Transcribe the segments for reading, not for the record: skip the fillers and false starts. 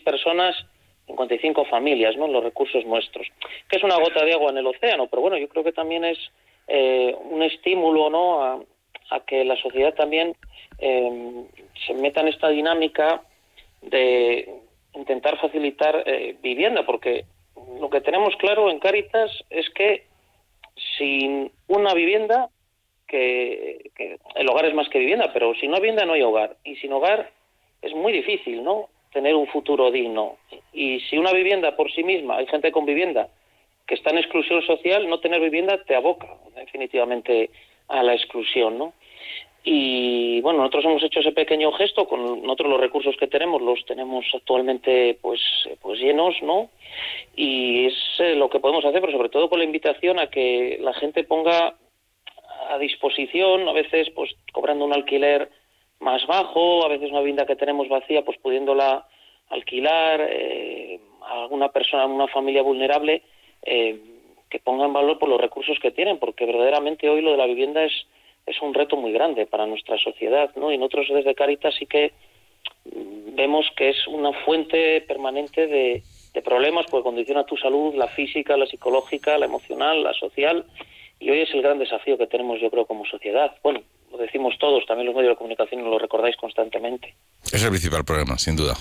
personas, 55 familias, ¿no?, los recursos nuestros, que es una gota de agua en el océano, pero bueno, yo creo que también es un estímulo, ¿no?, a que la sociedad también se meta en esta dinámica de intentar facilitar vivienda, porque lo que tenemos claro en Cáritas es que sin una vivienda, que el hogar es más que vivienda, pero sin una vivienda no hay hogar, y sin hogar es muy difícil, ¿no?, tener un futuro digno. Y si una vivienda por sí misma, hay gente con vivienda que está en exclusión social, no tener vivienda te aboca definitivamente a la exclusión, ¿no? Y bueno, nosotros hemos hecho ese pequeño gesto, con nosotros los recursos que tenemos los tenemos actualmente pues llenos, ¿no? Y es lo que podemos hacer, pero sobre todo con la invitación a que la gente ponga a disposición, a veces pues cobrando un alquiler más bajo, a veces una vivienda que tenemos vacía, pues pudiéndola alquilar a alguna persona, a una familia vulnerable, que ponga en valor por los recursos que tienen, porque verdaderamente hoy lo de la vivienda es un reto muy grande para nuestra sociedad, ¿no? Y nosotros desde Cáritas sí que vemos que es una fuente permanente de problemas, porque condiciona tu salud, la física, la psicológica, la emocional, la social, y hoy es el gran desafío que tenemos, yo creo, como sociedad. Bueno, lo decimos todos, también los medios de comunicación lo recordáis constantemente. Es el principal problema, sin duda.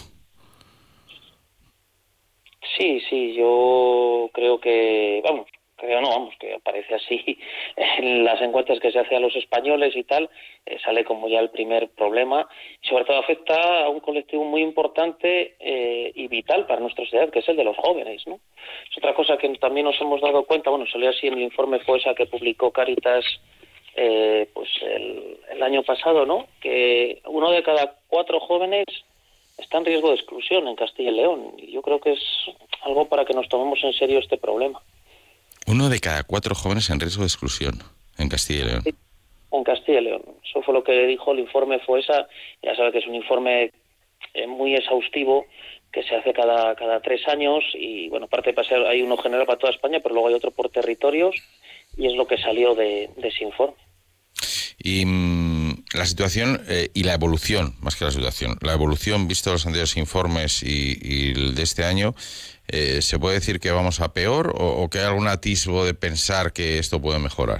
Sí, yo creo que, que aparece así en las encuestas que se hace a los españoles y tal, sale como ya el primer problema, y sobre todo afecta a un colectivo muy importante y vital para nuestra sociedad, que es el de los jóvenes, ¿no? Es otra cosa que también nos hemos dado cuenta, bueno, salió así en el informe FOESA que publicó Cáritas pues el año pasado, ¿no?, que 1 de cada 4 jóvenes está en riesgo de exclusión en Castilla y León, y yo creo que es algo para que nos tomemos en serio este problema. 1 de cada 4 jóvenes en riesgo de exclusión en Castilla y León. Sí, en Castilla y León. Eso fue lo que dijo el informe FOESA. Ya sabe que es un informe muy exhaustivo que se hace cada 3 años y, bueno, aparte de pasar, hay uno general para toda España, pero luego hay otro por territorios, y es lo que salió de ese informe. Y la situación y la evolución, más que la evolución, visto los anteriores informes y el de este año, ¿se puede decir que vamos a peor o que hay algún atisbo de pensar que esto puede mejorar?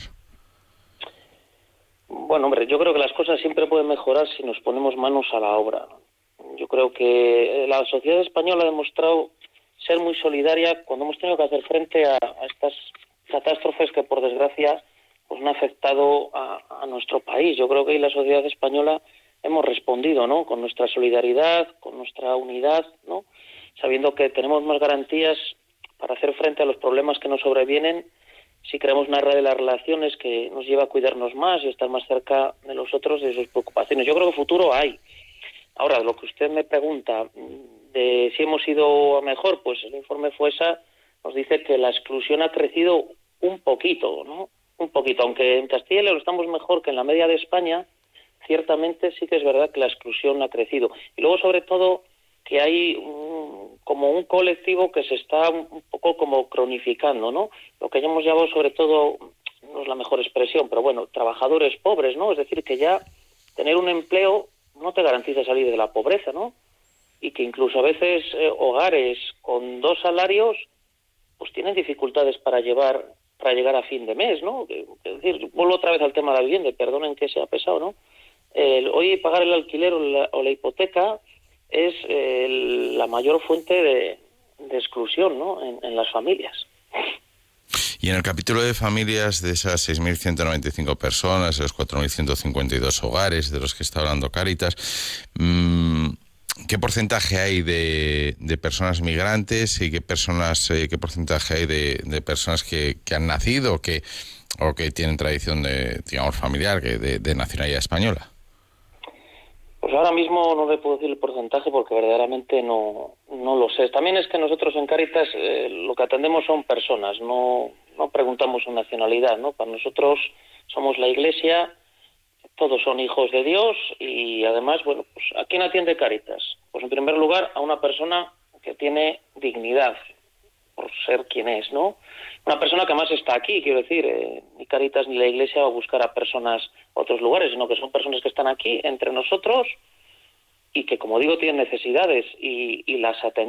Bueno, hombre, yo creo que las cosas siempre pueden mejorar si nos ponemos manos a la obra. Yo creo que la sociedad española ha demostrado ser muy solidaria cuando hemos tenido que hacer frente a estas catástrofes que, por desgracia, pues han afectado a nuestro país. Yo creo que ahí la sociedad española hemos respondido, ¿no?, con nuestra solidaridad, con nuestra unidad, ¿no?, sabiendo que tenemos más garantías para hacer frente a los problemas que nos sobrevienen si creamos una red de las relaciones que nos lleva a cuidarnos más y estar más cerca de los otros y de sus preocupaciones. Yo creo que futuro hay. Ahora, lo que usted me pregunta de si hemos ido a mejor, pues el informe FOESA nos dice que la exclusión ha crecido un poquito, ¿no? Un poquito, aunque en Castilla y León estamos mejor que en la media de España, ciertamente sí que es verdad que la exclusión ha crecido. Y luego, sobre todo, que hay como un colectivo que se está un poco como cronificando, ¿no? Lo que hemos llamado, sobre todo, no es la mejor expresión, pero bueno, trabajadores pobres, ¿no? Es decir, que ya tener un empleo no te garantiza salir de la pobreza, ¿no? Y que incluso a veces hogares con 2 salarios pues tienen dificultades para llegar a fin de mes, ¿no? Es decir, vuelvo otra vez al tema de la vivienda, perdonen que sea pesado, ¿no? Hoy pagar el alquiler o la hipoteca es la mayor fuente de exclusión, ¿no?, en las familias. Y en el capítulo de familias, de esas 6.195 personas, de los 4.152 hogares de los que está hablando Cáritas, ¿qué porcentaje hay de personas migrantes y qué porcentaje hay de personas que han nacido o que tienen tradición familiar, de nacionalidad española? Pues ahora mismo no le puedo decir el porcentaje porque verdaderamente no lo sé. También es que nosotros en Cáritas lo que atendemos son personas, no preguntamos su nacionalidad, ¿no? Para nosotros somos la Iglesia, todos son hijos de Dios y además, bueno, pues ¿a quién atiende Cáritas? Pues en primer lugar a una persona que tiene dignidad por ser quien es, ¿no? Una persona que más está aquí, quiero decir, ni Cáritas ni la Iglesia va a buscar a personas a otros lugares, sino que son personas que están aquí entre nosotros y que, como digo, tienen necesidades y las atendemos.